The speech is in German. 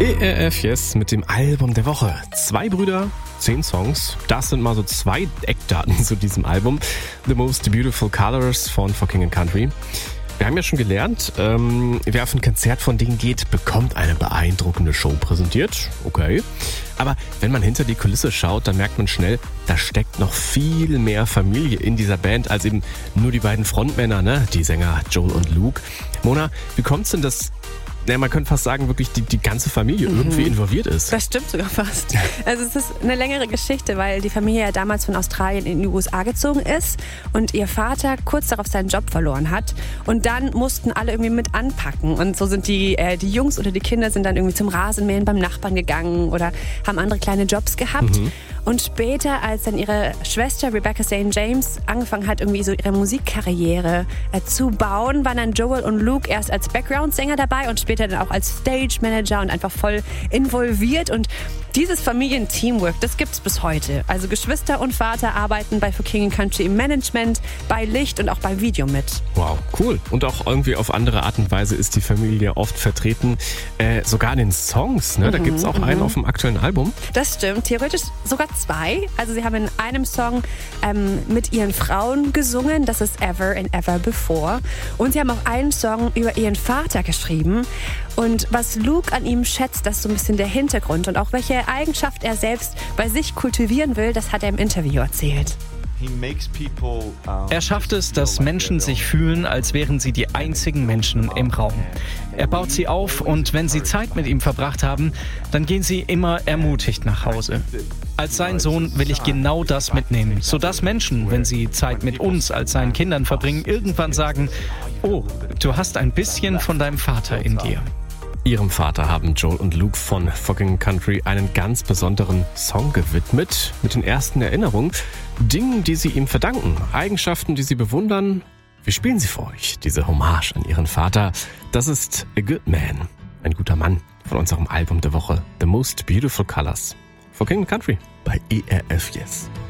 ERF Yes mit dem Album der Woche. 2 Brüder, 10 Songs. Das sind mal so 2 Eckdaten zu diesem Album. The Most Beautiful Colors von For King & Country. Wir haben ja schon gelernt, wer auf ein Konzert von denen geht, bekommt eine beeindruckende Show präsentiert. Okay. Aber wenn man hinter die Kulisse schaut, dann merkt man schnell, da steckt noch viel mehr Familie in dieser Band als eben nur die beiden Frontmänner, ne? Die Sänger Joel und Luke. Mona, wie kommt's denn, dass man könnte fast sagen, wirklich die ganze Familie irgendwie involviert ist? Das stimmt sogar fast. Also es ist eine längere Geschichte, weil die Familie ja damals von Australien in die USA gezogen ist und ihr Vater kurz darauf seinen Job verloren hat. Und dann mussten alle irgendwie mit anpacken. Und so sind die Jungs oder die Kinder sind dann irgendwie zum Rasenmähen beim Nachbarn gegangen oder haben andere kleine Jobs gehabt. Und später, als dann ihre Schwester Rebecca St. James angefangen hat, irgendwie so ihre Musikkarriere zu bauen, waren dann Joel und Luke erst als Background-Sänger dabei und später dann auch als Stage-Manager und einfach voll involviert. Und dieses Familienteamwork, das gibt's bis heute. Also Geschwister und Vater arbeiten bei For King & Country im Management, bei Licht und auch bei Video mit. Wow, cool. Und auch irgendwie auf andere Art und Weise ist die Familie oft vertreten. Sogar in den Songs, ne? Da gibt's auch einen auf dem aktuellen Album. Das stimmt, theoretisch sogar 2. Also sie haben in einem Song mit ihren Frauen gesungen, das ist Ever and Ever Before. Und sie haben auch einen Song über ihren Vater geschrieben. Und was Luke an ihm schätzt, das ist so ein bisschen der Hintergrund. Und auch welche Eigenschaft er selbst bei sich kultivieren will, das hat er im Interview erzählt. Er schafft es, dass Menschen sich fühlen, als wären sie die einzigen Menschen im Raum. Er baut sie auf und wenn sie Zeit mit ihm verbracht haben, dann gehen sie immer ermutigt nach Hause. Als sein Sohn will ich genau das mitnehmen, sodass Menschen, wenn sie Zeit mit uns als seinen Kindern verbringen, irgendwann sagen, oh, du hast ein bisschen von deinem Vater in dir. Ihrem Vater haben Joel und Luke von For King & Country einen ganz besonderen Song gewidmet, mit den ersten Erinnerungen, Dingen, die sie ihm verdanken, Eigenschaften, die sie bewundern. Wir spielen sie für euch, diese Hommage an ihren Vater. Das ist A Good Man, ein guter Mann, von unserem Album der Woche, The Most Beautiful Colors. For King & Country bei ERF Yes.